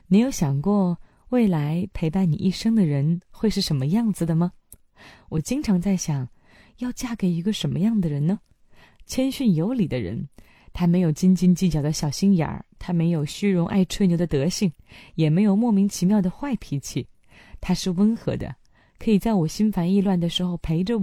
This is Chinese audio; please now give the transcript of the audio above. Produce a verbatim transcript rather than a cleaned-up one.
你有想过未来陪伴你一生的人会是什么样子的吗？我经常在想，要嫁给一个什么样的人呢？谦逊有礼的人，他没有斤斤计较的小心眼儿，他没有虚荣爱吹牛的德性，也没有莫名其妙的坏脾气。他是温和的，可以在我心烦意乱的时候陪着我。